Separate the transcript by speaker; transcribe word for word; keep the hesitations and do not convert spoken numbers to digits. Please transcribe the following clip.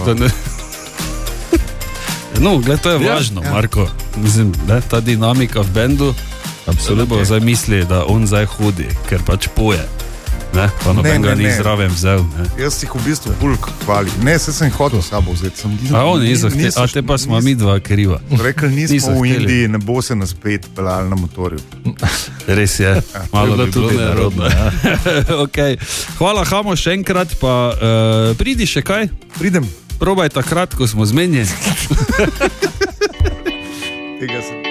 Speaker 1: Ne... No, gled, to je
Speaker 2: Ja,
Speaker 1: važno,
Speaker 2: ja.
Speaker 1: Marko. Mislim, ne, ta dinamika v bendu, absolutno bo zdaj misli, da on zdaj hodi, ker pač poje. Ne, pa noben ga ni zraven vzel. Ne.
Speaker 2: Jaz jih v bistvu pulk hvali. Ne, se sem hotel s sabo vzeti. Sem,
Speaker 1: a on je zahtev, a te pa smo mi dva kriva.
Speaker 2: Rekli nismo v Indiji, ne bo se nas spet pelali na motorju.
Speaker 1: Res je, malo bi bilo nerodno.
Speaker 3: Ja.
Speaker 1: Okay. Hvala, Hamo, še enkrat, pa uh, pridi še kaj?
Speaker 2: Pridem.
Speaker 1: Probaj takrat, ko smo zmenjeni.
Speaker 2: Tega se